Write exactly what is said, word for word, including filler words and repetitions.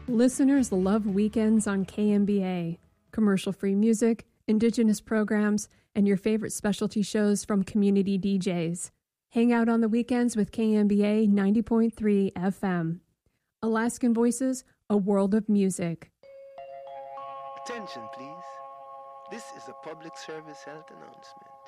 Listeners love weekends on K M B A. Commercial-free music, indigenous programs, and your favorite specialty shows from community D Js. Hang out on the weekends with K M B A ninety point three F M. Alaskan Voices, a world of music. Attention, please. This is a public service health announcement.